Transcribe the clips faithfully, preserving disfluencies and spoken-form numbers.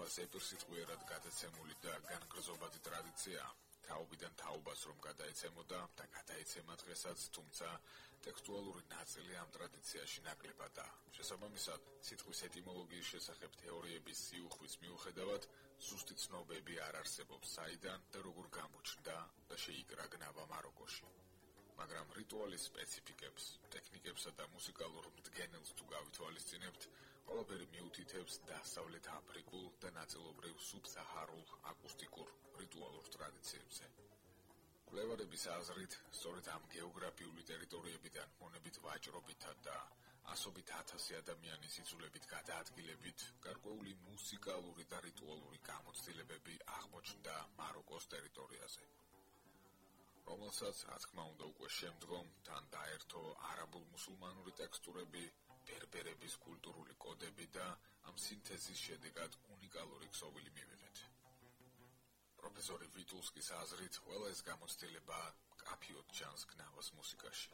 ნაცლებას ეპირსიტყვიერად გადაცემული და განგრძობადი ტრადიცია. თაობიდან თაობას რომ გადაეცემოდა და გადაეცემა დღესაც, თუმცა ტექსტუალური ნაწილი ამ ტრადიციაში ნაკლებადაა. შესაბამისად, სიტყვის ეტიმოლოგიის შესახებ თეორიების სიუხვის მიუხედავად, ზუსტი ცნობები არ არსებობს საიდან და როგორ გამოჩნდა და შეიკრა გნავა მაროკოში. მაგრამ რიტუალის სპეციფიკებს, ტექნიკებსა და მუსიკალურ მდგენელს თუ გავითვალისწინებთ, ყველაფერი მიუთითებს დასავლეთ აფრიკულ და ნაწილობრივ სუბსაჰარულ აკუსტიკურ რიტუალურ ტრადიციებზე. კვლევარების აზრით, სწორედ ამ გეოგრაფიული ტერიტორიებიდან მონებით ვაჭრობითა და ასობით ათასი ადამიანის იცვლებით გადაადგილებით, გარკვეული მუსიკალური და რიტუალური გამოცდილებები აღმოჩნდა მაროკოს ტერიტორიაზე. რომელსაც, რა თქმა უნდა, უკვე შემდგომ თან დაერთო არაბულ-მუსულმანური ტექსტურები, ბერბერების კულტურული კოდები და ამ სინთეზის შედეგად უნიკალური ქსოვილი მივიღეთ. პროფესორი ვიტულსკის აზრით, ყველა ეს გამოცდილება კაფიოდ ჩანს გნავას მუსიკაში.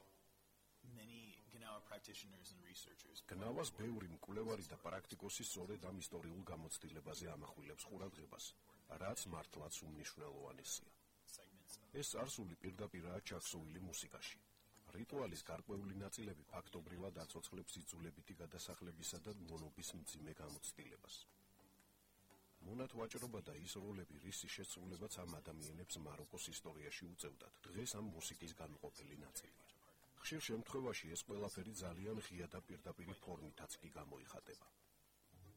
გნავას ბევრი მკვლევარი და პრაქტიკოსი სწორედ ამ ისტორიულ გამოცდილებაზე ამახვილებს ყურადღებას, რაც მართლაც უმნიშვნელოვანესია. ეს წარსული პირდაპირაა ჩახსოვილი მუსიკაში. რიტუალის გარკვეული ნაწილები ფაქტობრივად აცოცხლებს იძულებითი გადასახლებისა და მონობის მძიმე გამოცდილებას. მონად ვაჭრობა და ის როლები, რისი შესრულებაც ამ ადამიანებს მაროკოს ისტორიაში უწევდათ, დღეს ამ მუსიკის განუყოფელი ნაწილია. ხშირ შემთხვევაში ეს ყველაფერი ძალიან ღია და პირდაპირი ფორმითაც კი გამოიხატება.